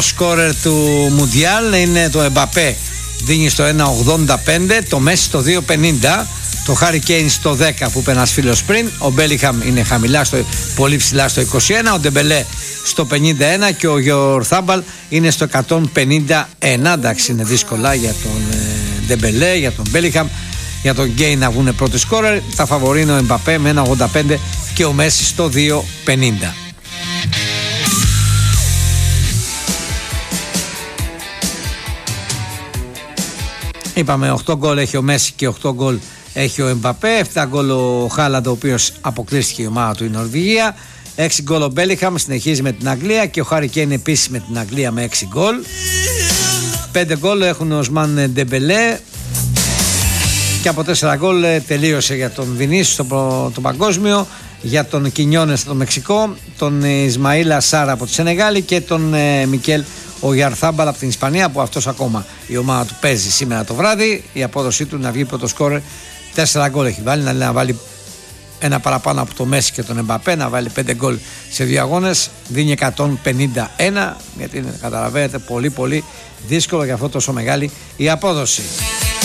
σκόρερ του Μουντιάλ είναι το Εμπαπέ, δίνει στο 1.85, το Μέση στο 2.50, το Χάρι Κέιν στο 10 που είπε ένας φίλος πριν, ο Μπέλιχαμ είναι χαμηλά, πολύ ψηλά στο 21, ο Ντεμπελέ στο 51 και ο Γιορθάμπαλ είναι στο 151. Εντάξει, είναι δύσκολα για τον Ντεμπελέ, για τον Μπέλιχαμ, για τον Γκέιν να βγουν πρώτοι σκόρερ. Τα φαβορί είναι ο Εμπαπέ με 1.85 και ο Μέση στο 2.50. Είπαμε 8 γκολ έχει ο Μέση και 8 γκολ έχει ο Εμπαπέ, 7 γκολ ο Χάλαντ, ο οποίος αποκλείστηκε η ομάδα του η Νορβηγία, 6 γκολ ο Μπέλιχαμ, συνεχίζει με την Αγγλία και ο Χάρι Κέιν επίσης με την Αγγλία με 6 γκολ. 5 γκολ έχουν ο Οσμάν Ντεμπελέ και από 4 γκολ τελείωσε για τον Βινίσιους το παγκόσμιο, για τον Κινιόνες στο Μεξικό, τον Ισμαήλ Ασάρα από τη Σενεγάλη και τον Μικέλ ο Γιαρθάμπαλ από την Ισπανία, που αυτός ακόμα η ομάδα του παίζει σήμερα το βράδυ. Η απόδοσή του να βγει πρώτο σκόρερ, 4 γκολ έχει βάλει, να βάλει ένα παραπάνω από το Μέση και τον Εμπαπέ, να βάλει 5 γκολ σε 2 αγώνες, δίνει 151, γιατί καταλαβαίνετε πολύ δύσκολο, για αυτό τόσο μεγάλη η απόδοση.